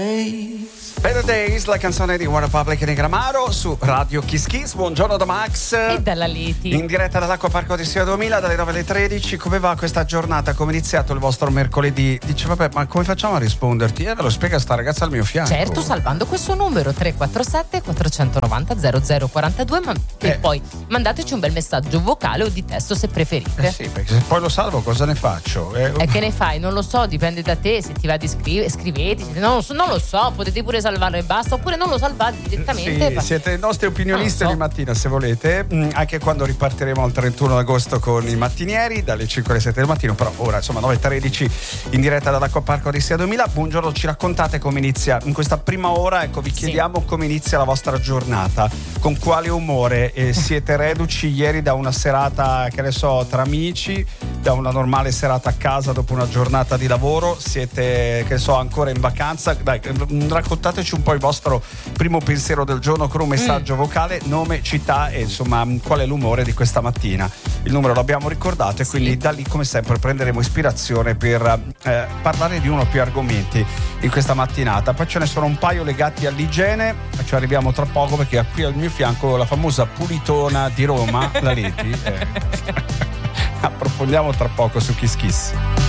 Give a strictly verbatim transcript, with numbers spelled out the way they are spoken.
Better Days, la canzone di One Republic e Gramaro su Radio Kiss Kiss. Buongiorno da Max e dalla Leti, in diretta dall'Acqua Parco di Stiva duemila dalle nove alle tredici. Come va questa giornata? Come è iniziato il vostro mercoledì? Dice vabbè, ma come facciamo a risponderti? E ve lo spiega sta ragazza al mio fianco. Certo, salvando questo numero tre quattro sette quattro nove zero zero zero quattro due ma... eh. e poi mandateci un bel messaggio vocale o di testo se preferite. Eh sì, perché se poi lo salvo cosa ne faccio? Eh, E che ne fai? Non lo so, dipende da te. Se ti va di scrivere, scrivete. Non lo so, non lo so, potete pure salvarlo e basta, oppure non lo salvate direttamente. Sì, siete i nostri opinionisti so. Di mattina se volete, mm, anche quando ripartiremo il trentuno agosto con i mattinieri dalle cinque alle sette del mattino, però ora insomma nove e tredici in diretta dall'Acqua Parco di Stiva duemila. Buongiorno, ci raccontate come inizia in questa prima ora, ecco vi chiediamo sì. come inizia la vostra giornata, con quale umore, eh, siete reduci ieri da una serata che ne so tra amici, da una normale serata a casa dopo una giornata di lavoro, siete che ne so ancora in vacanza? Dai, raccontateci un po' il vostro primo pensiero del giorno con un messaggio mm. vocale, nome, città e insomma qual è l'umore di questa mattina. Il numero l'abbiamo ricordato e quindi sì. da lì come sempre prenderemo ispirazione per eh, parlare di uno o più argomenti in questa mattinata. Poi ce ne sono un paio legati all'igiene, ci arriviamo tra poco perché qui al mio fianco la famosa pulitona di Roma, la Leti. Eh. Approfondiamo tra poco su Kiss Kiss.